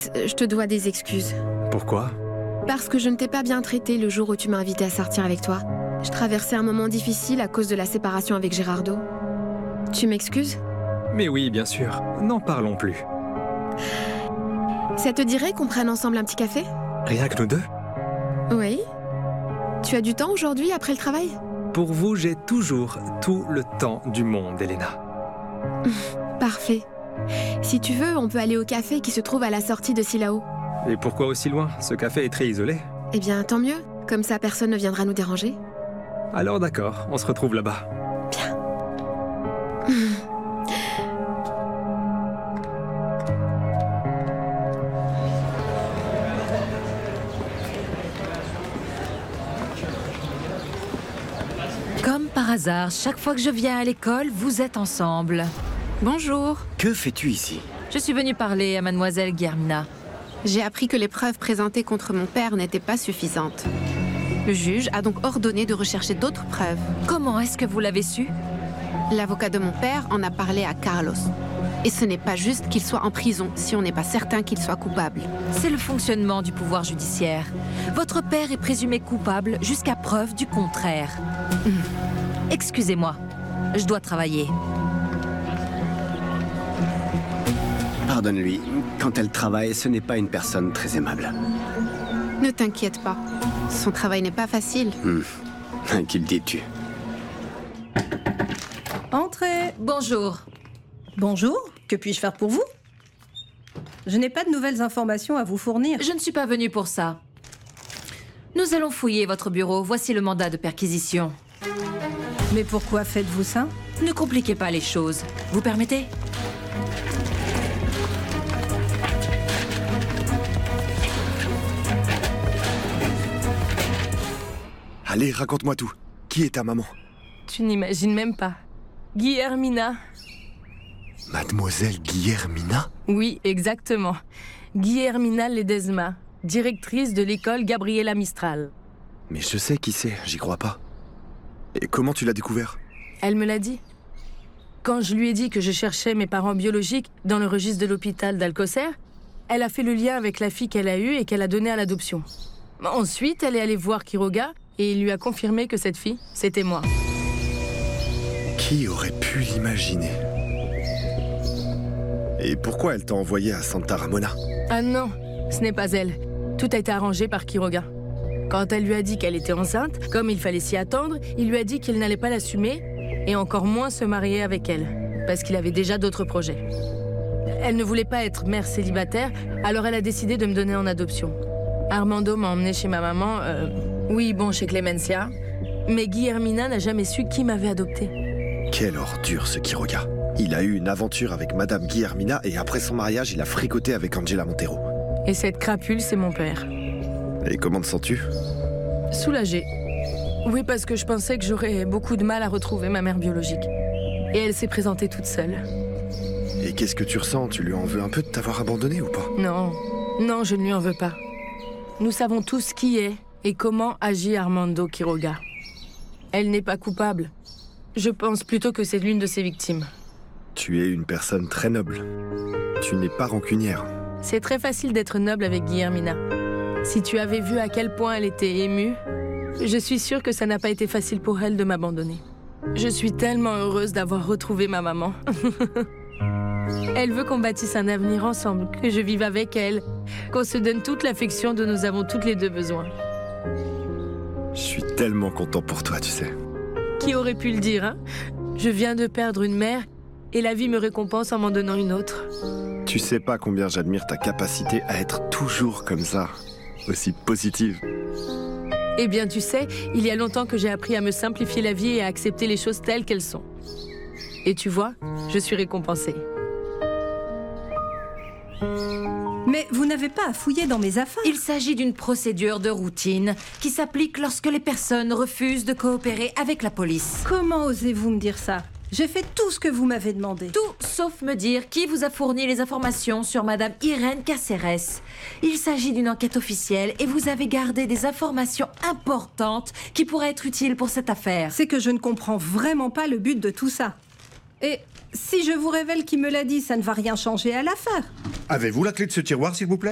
je te dois des excuses. Pourquoi? Parce que je ne t'ai pas bien traité le jour où tu m'as invité à sortir avec toi. Je traversais un moment difficile à cause de la séparation avec Gérardo. Tu m'excuses? Mais oui, bien sûr. N'en parlons plus. Ça te dirait qu'on prenne ensemble un petit café? Rien que nous deux? Oui. Tu as du temps aujourd'hui après le travail? Pour vous, j'ai toujours tout le temps du monde, Elena. Parfait. Si tu veux, on peut aller au café qui se trouve à la sortie de Silao. Et pourquoi aussi loin? Ce café est très isolé. Eh bien, tant mieux. Comme ça, personne ne viendra nous déranger. Alors d'accord, on se retrouve là-bas. Bien. Comme par hasard, chaque fois que je viens à l'école, vous êtes ensemble. Bonjour. Que fais-tu ici? Je suis venue parler à mademoiselle Guillermina. J'ai appris que les preuves présentées contre mon père n'étaient pas suffisantes. Le juge a donc ordonné de rechercher d'autres preuves. Comment est-ce que vous l'avez su? L'avocat de mon père en a parlé à Carlos. Et ce n'est pas juste qu'il soit en prison si on n'est pas certain qu'il soit coupable. C'est le fonctionnement du pouvoir judiciaire. Votre père est présumé coupable jusqu'à preuve du contraire. Excusez-moi, je dois travailler. Pardonne-lui. Quand elle travaille, ce n'est pas une personne très aimable. Ne t'inquiète pas. Son travail n'est pas facile. Qu'il dis-tu? Entrez. Bonjour. Bonjour, que puis-je faire pour vous? Je n'ai pas de nouvelles informations à vous fournir. Je ne suis pas venue pour ça. Nous allons fouiller votre bureau. Voici le mandat de perquisition. Mais pourquoi faites-vous ça? Ne compliquez pas les choses. Vous permettez? Allez, raconte-moi tout. Qui est ta maman? Tu n'imagines même pas. Guillermina. Mademoiselle Guillermina? Oui, exactement. Guillermina Ledesma, directrice de l'école Gabriela Mistral. Mais je sais qui c'est, j'y crois pas. Et comment tu l'as découvert? Elle me l'a dit. Quand je lui ai dit que je cherchais mes parents biologiques dans le registre de l'hôpital d'Alcocer, elle a fait le lien avec la fille qu'elle a eue et qu'elle a donnée à l'adoption. Ensuite, elle est allée voir Quiroga et il lui a confirmé que cette fille, c'était moi. Qui aurait pu l'imaginer? Et pourquoi elle t'a envoyé à Santa Ramona? Ah non, ce n'est pas elle. Tout a été arrangé par Quiroga. Quand elle lui a dit qu'elle était enceinte, comme il fallait s'y attendre, il lui a dit qu'il n'allait pas l'assumer et encore moins se marier avec elle, parce qu'il avait déjà d'autres projets. Elle ne voulait pas être mère célibataire, alors elle a décidé de me donner en adoption. Armando m'a emmenée chez ma maman, chez Clemencia, mais Guillermina n'a jamais su qui m'avait adoptée. Quelle ordure ce Quiroga. Il a eu une aventure avec Madame Guillermina et après son mariage, il a fricoté avec Angela Montero. Et cette crapule, c'est mon père. Et comment te sens-tu? Soulagée. Oui, parce que je pensais que j'aurais beaucoup de mal à retrouver ma mère biologique. Et elle s'est présentée toute seule. Et qu'est-ce que tu ressens? Tu lui en veux un peu de t'avoir abandonné ou pas? Non, je ne lui en veux pas. Nous savons tous qui est et comment agit Armando Quiroga. Elle n'est pas coupable. Je pense plutôt que c'est l'une de ses victimes. Tu es une personne très noble. Tu n'es pas rancunière. C'est très facile d'être noble avec Guillermina. Si tu avais vu à quel point elle était émue, je suis sûre que ça n'a pas été facile pour elle de m'abandonner. Je suis tellement heureuse d'avoir retrouvé ma maman. Elle veut qu'on bâtisse un avenir ensemble, que je vive avec elle, qu'on se donne toute l'affection dont nous avons toutes les deux besoin. Je suis tellement content pour toi, tu sais. Qui aurait pu le dire, hein? Je viens de perdre une mère et la vie me récompense en m'en donnant une autre. Tu sais pas combien j'admire ta capacité à être toujours comme ça, aussi positive. Eh bien, tu sais, il y a longtemps que j'ai appris à me simplifier la vie et à accepter les choses telles qu'elles sont. Et tu vois, je suis récompensée. Mais vous n'avez pas à fouiller dans mes affaires. Il s'agit d'une procédure de routine qui s'applique lorsque les personnes refusent de coopérer avec la police. Comment osez-vous me dire ça? J'ai fait tout ce que vous m'avez demandé. Tout sauf me dire qui vous a fourni les informations sur Madame Irène Caceres. Il s'agit d'une enquête officielle et vous avez gardé des informations importantes qui pourraient être utiles pour cette affaire. C'est que je ne comprends vraiment pas le but de tout ça. Et si je vous révèle qui me l'a dit, ça ne va rien changer à l'affaire. Avez-vous la clé de ce tiroir, s'il vous plaît?